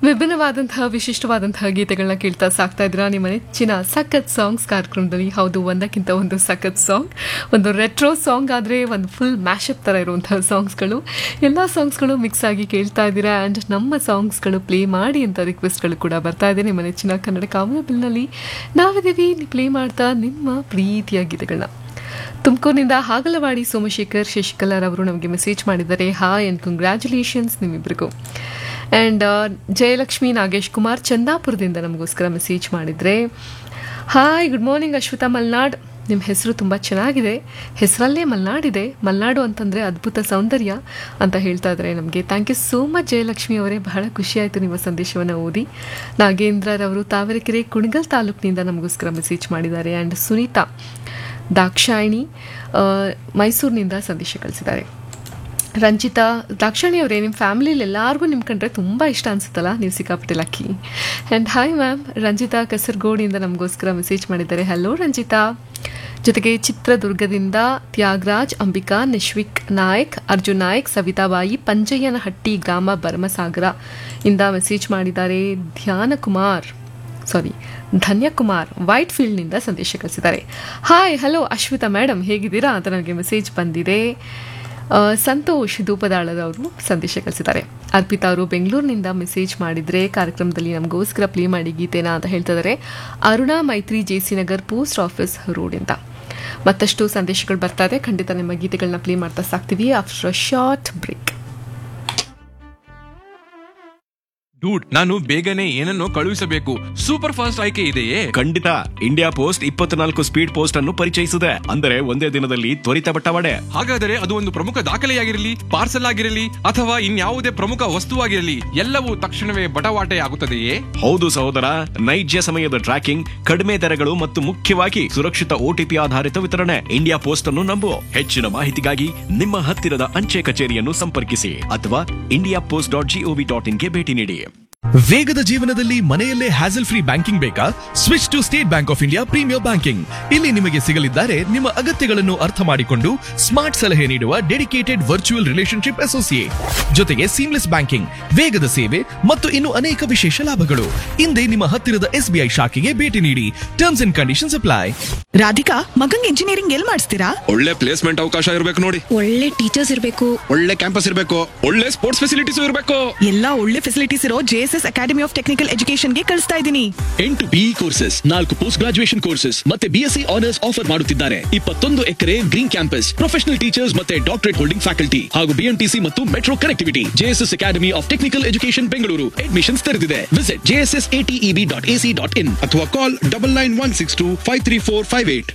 ವಿಭಿನ್ನವಾದಂತಹ ವಿಶಿಷ್ಟವಾದಂತಹ ಗೀತೆಗಳನ್ನ ಕೇಳ್ತಾ ಸಾಕ್ತಾ ಇದ್ದೀರಾ ನಿಮ್ಮ ನೆಚ್ಚಿನ ಸಖತ್ ಸಾಂಗ್ಸ್ ಕಾರ್ಯಕ್ರಮದಲ್ಲಿ. ಹೌದು, ಒಂದಕ್ಕಿಂತ ಒಂದು ಸಖತ್ ಸಾಂಗ್, ಒಂದು ರೆಟ್ರೋ ಸಾಂಗ್ ಆದರೆ ಒಂದು ಫುಲ್ ಮ್ಯಾಶಪ್ ಥರ ಇರುವಂತಹ ಸಾಂಗ್ಸ್ಗಳು, ಎಲ್ಲ ಸಾಂಗ್ಸ್ಗಳು ಮಿಕ್ಸ್ ಆಗಿ ಕೇಳ್ತಾ ಇದ್ದೀರಾ. ಆ್ಯಂಡ್ ನಮ್ಮ ಸಾಂಗ್ಸ್ಗಳು ಪ್ಲೇ ಮಾಡಿ ಅಂತ ರಿಕ್ವೆಸ್ಟ್ಗಳು ಕೂಡ ಬರ್ತಾ ಇದೆ ನಿಮ್ಮ ನೆಚ್ಚಿನ ಕನ್ನಡ ಕಾಮನಬಿಲ್ನಲ್ಲಿ. ನಾವಿದ್ದೀವಿ ಪ್ಲೇ ಮಾಡ್ತಾ ನಿಮ್ಮ ಪ್ರೀತಿಯ ಗೀತೆಗಳನ್ನ. ತುಮಕೂರಿನಿಂದ ಹಾಗಲವಾಡಿ ಸೋಮಶೇಖರ್ ಶಶಿಕಲಾರವರು ನಮಗೆ ಮೆಸೇಜ್ ಮಾಡಿದ್ದಾರೆ. Hi and congratulations ನಿಮ್ಮಿಬ್ಬರಿಗೂ. And Jayalakshmi Nagesh Kumar ಚಂದಾಪುರದಿಂದ ನಮಗೋಸ್ಕರ ಮೆಸೇಜ್ ಮಾಡಿದರೆ, hi good morning Ashwitha Malnad, ನಿಮ್ಮ ಹೆಸರು ತುಂಬ ಚೆನ್ನಾಗಿದೆ, ಹೆಸರಲ್ಲೇ ಮಲ್ನಾಡಿದೆ, ಮಲ್ನಾಡು ಅಂತಂದರೆ ಅದ್ಭುತ ಸೌಂದರ್ಯ ಅಂತ ಹೇಳ್ತಾ ಇದ್ದಾರೆ ನಮಗೆ. Thank you so much Jayalakshmi ಅವರೇ, ಬಹಳ ಖುಷಿಯಾಯಿತು ನಿಮ್ಮ ಸಂದೇಶವನ್ನು ಓದಿ. ನಾಗೇಂದ್ರರವರು ತಾವರೆಕೆರೆ ಕುಣಗಲ್ ತಾಲೂಕಿನಿಂದ ನಮಗೋಸ್ಕರ ಮೆಸೇಜ್ ಮಾಡಿದ್ದಾರೆ. ಆ್ಯಂಡ್ ಸುನೀತಾ ದಾಕ್ಷಾಯಿಣಿ ಮೈಸೂರಿನಿಂದ ಸಂದೇಶ ಕಳಿಸಿದ್ದಾರೆ. ರಂಜಿತಾ ದಾಕ್ಷಾಣಿ ಅವರೇ, ನಿಮ್ಮ ಫ್ಯಾಮಿಲಿಯಲ್ಲಿ ಎಲ್ಲರಿಗೂ ನಿಮ್ಮ ಕಂಡ್ರೆ ತುಂಬ ಇಷ್ಟ ಅನಿಸುತ್ತಲ್ಲ, ನೀವು ಸಿಕ್ಕಾಪಟ್ಟೆ lucky. And hi ma'am, Ranjita ಕಸರಗೋಡಿಯಿಂದ ನಮಗೋಸ್ಕರ ಮೆಸೇಜ್ ಮಾಡಿದ್ದಾರೆ. ಹಲೋ ರಂಜಿತಾ. ಜೊತೆಗೆ ಚಿತ್ರದುರ್ಗದಿಂದ ತ್ಯಾಗರಾಜ್, ಅಂಬಿಕಾ, ನಿಶ್ವಿಕ್ ನಾಯಕ್, ಅರ್ಜುನ್ ನಾಯಕ್, ಸವಿತಾಬಾಯಿ, ಪಂಜಯ್ಯನಹಟ್ಟಿ ಗ್ರಾಮ ಭರಮಸಾಗರ ಇಂದ ಮೆಸೇಜ್ ಮಾಡಿದ್ದಾರೆ. ಧನ್ಯಕುಮಾರ್ ವೈಟ್ ಫೀಲ್ಡ್ನಿಂದ ಸಂದೇಶ ಕಳಿಸಿದ್ದಾರೆ. ಹಾಯ್ ಹಲೋ ಅಶ್ವಿತಾ ಮೇಡಮ್, ಹೇಗಿದ್ದೀರಾ ಅಂತ ನನಗೆ ಮೆಸೇಜ್ ಬಂದಿದೆ. ಸಂತೋಷ್ ಧೂಪದಾಳದವರು ಸಂದೇಶ ಕಳಿಸಿದ್ದಾರೆ. ಅರ್ಪಿತಾ ಅವರು ಬೆಂಗಳೂರಿನಿಂದ ಮೆಸೇಜ್ ಮಾಡಿದರೆ ಕಾರ್ಯಕ್ರಮದಲ್ಲಿ ನಮಗೋಸ್ಕರ ಪ್ಲೇ ಮಾಡಿ ಗೀತೆನಾ ಅಂತ ಹೇಳ್ತಿದ್ದಾರೆ. ಅರುಣಾ ಮೈತ್ರಿ, ಜೆಸಿ ನಗರ್ ಪೋಸ್ಟ್ ಆಫೀಸ್ ರೋಡಿಂದ. ಮತ್ತಷ್ಟು ಸಂದೇಶಗಳು ಬರ್ತಾ ಇದೆ, ಖಂಡಿತ ನಿಮ್ಮ ಗೀತೆಗಳನ್ನ ಪ್ಲೇ ಮಾಡ್ತಾ ಸಾಕ್ತೀವಿ after a short break. Dude, ನಾನು ಬೇಗನೆ ಏನನ್ನೋ ಕಳುಹಿಸಬೇಕು. ಸೂಪರ್ ಫಾಸ್ಟ್ ಆಯ್ಕೆ ಇದೆಯೇ? ಖಂಡಿತ. ಇಂಡಿಯಾ ಪೋಸ್ಟ್ 24 ಸ್ಪೀಡ್ ಪೋಸ್ಟ್ ಅನ್ನು ಪರಿಚಯಿಸಿದೆ. ಅಂದರೆ ಒಂದೇ ದಿನದಲ್ಲಿ ತ್ವರಿತ ಬಟ್ಟವಾಡೆ. ಹಾಗಾದರೆ ಅದು ಒಂದು ಪ್ರಮುಖ ದಾಖಲೆಯಾಗಿರಲಿ, ಪಾರ್ಸಲ್ ಆಗಿರಲಿ ಅಥವಾ ಇನ್ಯಾವುದೇ ಪ್ರಮುಖ ವಸ್ತುವಾಗಿರಲಿ, ಎಲ್ಲವೂ ತಕ್ಷಣವೇ ಬಟವಾಟೆ ಆಗುತ್ತದೆಯೇ? ಹೌದು ಸಹೋದರ, ನೈಜ ಸಮಯದ ಟ್ರ್ಯಾಕಿಂಗ್, ಕಡಿಮೆ ದರಗಳು ಮತ್ತು ಮುಖ್ಯವಾಗಿ ಸುರಕ್ಷಿತ OTP ಆಧಾರಿತ ವಿತರಣೆ. ಇಂಡಿಯಾ ಪೋಸ್ಟ್ ಅನ್ನು ನಂಬು. ಹೆಚ್ಚಿನ ಮಾಹಿತಿಗಾಗಿ ನಿಮ್ಮ ಹತ್ತಿರದ ಅಂಚೆ ಕಚೇರಿಯನ್ನು ಸಂಪರ್ಕಿಸಿ ಅಥವಾ indiapost.gov.in ಗೆ ಭೇಟಿ ನೀಡಿ. ವೇಗದ ಜೀವನದಲ್ಲಿ ಮನೆಯಲ್ಲೇ ಹ್ಯಾಸಲ್ ಫ್ರೀ ಬ್ಯಾಂಕಿಂಗ್ ಬೇಕಾ? Switch to state bank of India premier banking. ಇಲ್ಲಿ ನಿಮಗೆ ಸಿಗಲಿದ್ದಾರೆ ನಿಮ್ಮ ಅಗತ್ಯಗಳನ್ನು ಅರ್ಥ ಮಾಡಿಕೊಂಡು ಸ್ಮಾರ್ಟ್ ಸಲಹೆ ನೀಡುವ ಡೆಡಿಕೇಟೆಡ್ ವರ್ಚುವಲ್ ರಿಲೇಶನ್ಶಿಪ್ ಅಸೋಸಿಯೇಟ್, ಜೊತೆಗೆ ಸೀಮ್ಲೆಸ್ ಬ್ಯಾಂಕಿಂಗ್, ವೇಗದ ಸೇವೆ ಮತ್ತು ಇನ್ನು ಅನೇಕ ವಿಶೇಷ ಲಾಭಗಳು. ಹಿಂದೆ ನಿಮ್ಮ ಹತ್ತಿರದ SBI ಶಾಖೆಗೆ ಭೇಟಿ ನೀಡಿ. Terms and conditions apply. Radhika, ಮಗಂಗ್ engineering ಎಲ್ಲಿ ಮಾಡಿಸ್ತೀರಾ? ಒಳ್ಳೆ ಪ್ಲೇಸ್ಮೆಂಟ್ ಅವಕಾಶ ಇರಬೇಕು ನೋಡಿ, ಒಳ್ಳೆ ಟೀಚರ್ಸ್ ಇರಬೇಕು, ಒಳ್ಳೆ ಕ್ಯಾಂಪಸ್ ಇರಬೇಕು, ಒಳ್ಳೆ ಸ್ಪೋರ್ಟ್ಸ್ ಫೆಸಿಲಿಟೀಸ್ ಇರಬೇಕು. ಎಲ್ಲಾ ಒಳ್ಳೆ ಫೆಸಿಲಿಟೀಸ್ ಇರೋ JSS academy of technical education ಗೆ ಕಳಿಸ್ತಾ ಇದ್ದೀನಿ. 8 BE courses, 4 post graduation courses ಮತ್ತೆ BSc ಆನರ್ಸ್ ಆಫರ್ ಮಾಡುತ್ತಿದ್ದಾರೆ. 21 ಎಕರೆ ಗ್ರೀನ್ ಕ್ಯಾಂಪಸ್, ಪ್ರೊಫೆಷನಲ್ ಟೀಚರ್ಸ್ ಮತ್ತೆ ಡಾಕ್ಟರೇಟ್ ಹೋಲ್ಡಿಂಗ್ ಫ್ಯಾಕಲ್ಟಿ ಹಾಗೂ BMTC ಮತ್ತು metro connectivity. JSS academy of technical education Bengaluru admissions ತೆರೆದಿದೆ. ವಿಸಿಟ್ jssateb.ac.in ಅಥವಾ ಕಾಲ್ 9916253458.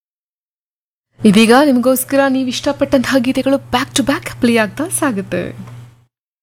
ಇದೀಗ ನಿಮಗೋಸ್ಕರ ನೀವು ಇಷ್ಟಪಟ್ಟಂತಹ ಗೀತೆಗಳು ಬ್ಯಾಕ್ ಟು ಬ್ಯಾಕ್ ಪ್ಲೇ ಆಗ್ತಾ ಸಾಗುತ್ತೆ.